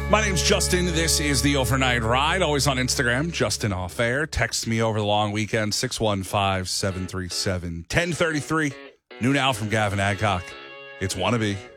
My name's Justin. This is the Overnight Ride. Always on Instagram, Justin Off Air. Text me over the long weekend, 615-737-1033. New now from Gavin Adcock. It's Wannabe.